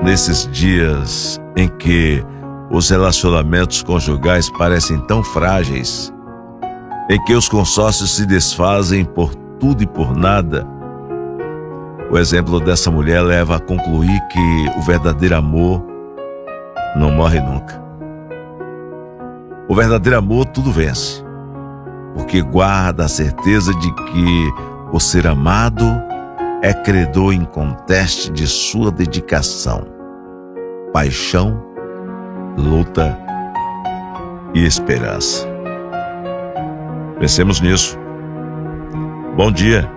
nesses dias em que os relacionamentos conjugais parecem tão frágeis, em que os consórcios se desfazem por tudo e por nada, o exemplo dessa mulher leva a concluir que o verdadeiro amor não morre nunca. O verdadeiro amor tudo vence, porque guarda a certeza de que o ser amado é credor inconteste de sua dedicação, paixão, luta e esperança. Pensemos nisso. Bom dia.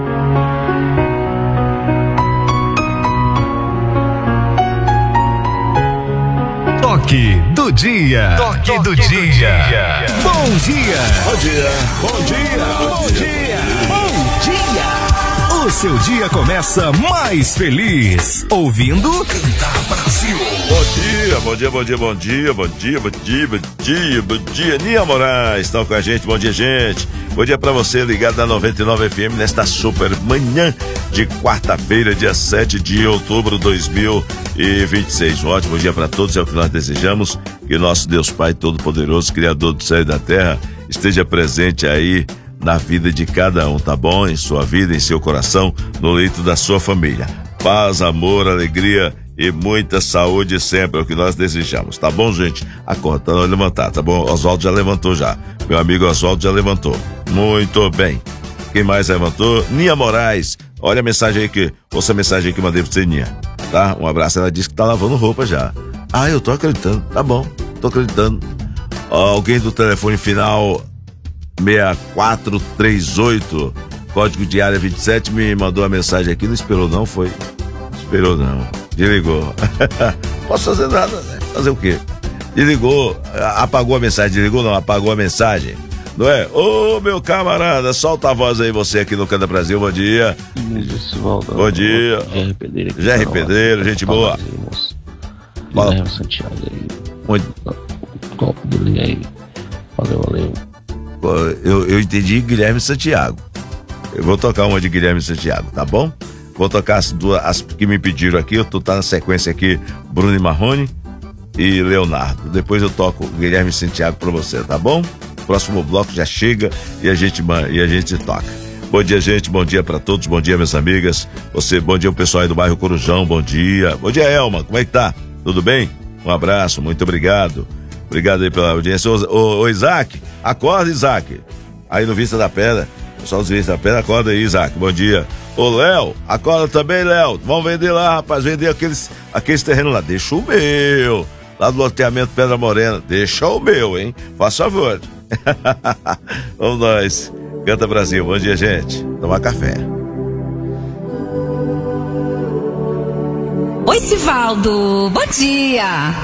Toque do dia. Toque do dia. Bom dia. Bom dia. Bom dia. Bom dia. Bom dia. O seu dia começa mais feliz ouvindo Cantar Brasil. Bom dia. Bom dia. Nia Moraes estão com a gente. Bom dia, gente. Bom dia pra você ligado na 99 FM nesta super manhã de quarta-feira, dia 7 de outubro de 2026. Um ótimo dia pra todos, é o que nós desejamos. Que nosso Deus Pai Todo-Poderoso, Criador do céu e da terra, esteja presente aí na vida de cada um, tá bom? Em sua vida, em seu coração, no leito da sua família. Paz, amor, alegria e muita saúde sempre, é o que nós desejamos, tá bom, gente? Acorda, tá levantar, tá bom? Oswaldo já levantou já. Meu amigo Oswaldo já levantou. Muito bem. Quem mais levantou? Nia Moraes. Olha a mensagem aí ouça a mensagem aí que eu mandei pra você, Nia. Tá? Um abraço. Ela disse que tá lavando roupa já. Ah, eu tô acreditando. Tá bom, tô acreditando. Alguém do telefone final 6438, código de área 27, me mandou a mensagem aqui. Não esperou não, foi? Esperou não. Desligou. Posso fazer nada, né? Fazer o quê? Desligou, apagou a mensagem. Desligou não, apagou a mensagem. Não é? Ô, meu camarada, solta a voz aí, você aqui no Canta Brasil. Bom dia. Bom dia. Jerry Pedreiro, gente boa. Guilherme Santiago aí. Copo dele aí. Valeu. Eu entendi Guilherme Santiago. Eu vou tocar uma de Guilherme Santiago, tá bom? Vou tocar as que me pediram aqui. Eu tô na sequência aqui, Bruno e Marrone e Leonardo. Depois eu toco Guilherme Santiago pra você, tá bom? Próximo bloco já chega e a gente toca. Bom dia, gente, bom dia pra todos, bom dia, minhas amigas. Bom dia o pessoal aí do bairro Corujão, bom dia. Bom dia, Elma, como é que tá? Tudo bem? Um abraço, muito obrigado. Obrigado aí pela audiência. Ô Isaac, acorda, Isaac. Aí no Vista da Pedra, pessoal do Vista da Pedra, acorda aí, Isaac, bom dia. Ô Léo, acorda também, Léo. Vamos vender lá, rapaz, vender aqueles terrenos lá. Deixa o meu. Lá do loteamento Pedra Morena, deixa o meu, hein? Faz favor. Vamos nós. Canta Brasil, bom dia, gente. Tomar café. Oi, Sivaldo, bom dia.